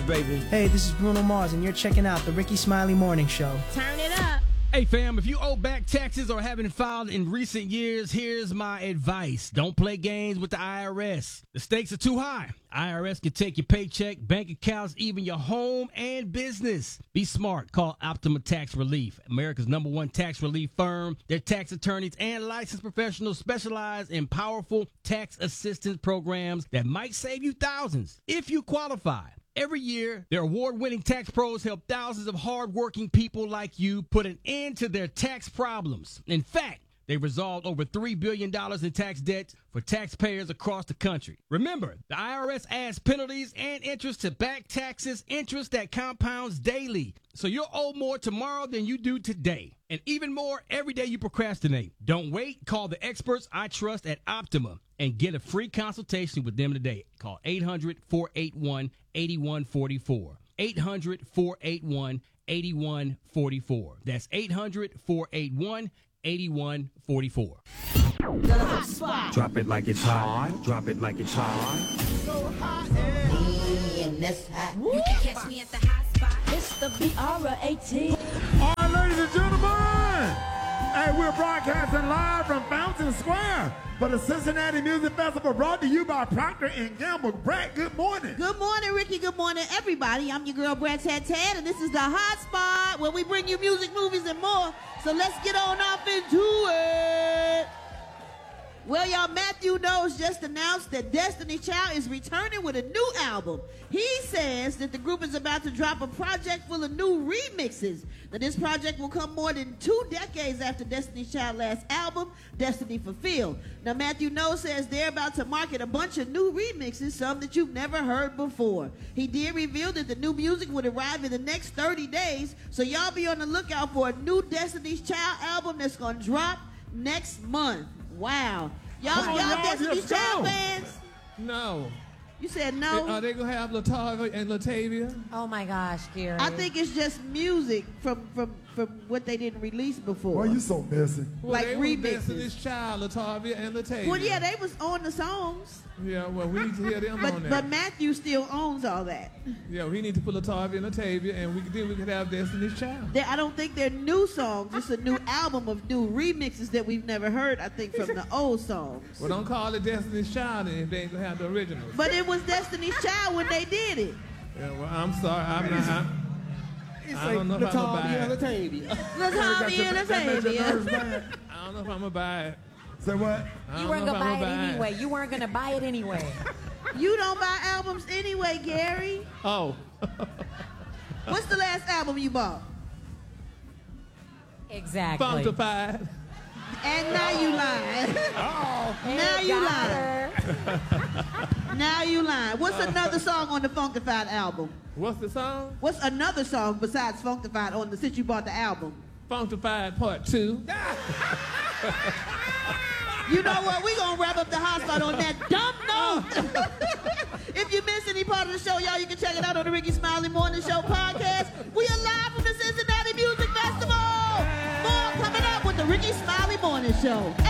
baby. Hey, this is Bruno Mars, and you're checking out the Ricky Smiley Morning Show. Turn it up. Hey, fam, if you owe back taxes or haven't filed in recent years, here's my advice. Don't play games with the IRS. The stakes are too high. IRS can take your paycheck, bank accounts, even your home and business. Be smart. Call Optima Tax Relief, America's #1 tax relief firm. Their tax attorneys and licensed professionals specialize in powerful tax assistance programs that might save you thousands if you qualify. Every year, their award-winning tax pros help thousands of hard-working people like you put an end to their tax problems. In fact, they've resolved over $3 billion in tax debt for taxpayers across the country. Remember, the IRS adds penalties and interest to back taxes, interest that compounds daily. So you'll owe more tomorrow than you do today. And even more every day you procrastinate. Don't wait. Call the experts I trust at Optima and get a free consultation with them today. Call 800-481-8144. 800-481-8144. That's 800-481-8144. Drop it like it's hot. Drop it like it's hot. So hot and that's hot. You can catch me at the hot spot. It's the BR18. All right, ladies and gentlemen. Hey, we're broadcasting live from Fountain Square for the Cincinnati Music Festival, brought to you by Procter & Gamble. Brett, good morning. Good morning, Ricky. Good morning, everybody. I'm your girl, Brett Tad, and this is the Hot Spot, where we bring you music, movies, and more. So let's get on off into it. Well, y'all, Matthew Knowles just announced that Destiny Child is returning with a new album. He says that the group is about to drop a project full of new remixes. Now, this project will come more than 2 decades after Destiny Child's last album, Destiny Fulfilled. Now, Matthew Knowles says they're about to market a bunch of new remixes, some that you've never heard before. He did reveal that the new music would arrive in the next 30 days, so y'all be on the lookout for a new Destiny's Child album that's going to drop next month. Wow. Y'all Destiny's Child fans? No. You said no? Are they going to have LaTavia and Latavia? Oh, my gosh, Gary. I think it's just music from what they didn't release before. Why you so messy? Well, like they remixes. Destiny's Child, LaTavia and Latavia. Well, yeah, they was on the songs. Yeah, well, we need to hear them on there. But Matthew still owns all that. Yeah, we need to put LaTavia and Latavia, and then we could have Destiny's Child. I don't think they're new songs. It's a new album of new remixes that we've never heard, I think, from the old songs. Well, don't call it Destiny's Child if they ain't going to have the originals. But it was Destiny's Child when they did it. Yeah, well, I'm sorry. I don't know if I'm going to buy it. LaTavia and Latavia. I don't know if I'm going to buy it. Say what? You weren't going to buy it anyway. You weren't going to buy it anyway. You don't buy albums anyway, Gary. Oh. What's the last album you bought? Exactly. Funkified. And now you lying. Now you lying. Now you lying. What's another song on the Funkified album? What's the song? What's another song besides Funkified on the since you bought the album? Funkified Part 2. You know what? We're going to wrap up the Hot Spot on that dumb note. If you missed any part of the show, y'all, you can check it out on the Ricky Smiley Morning Show podcast. We are live from the Cincinnati Music Festival. More coming up with the Ricky Smiley Morning Show.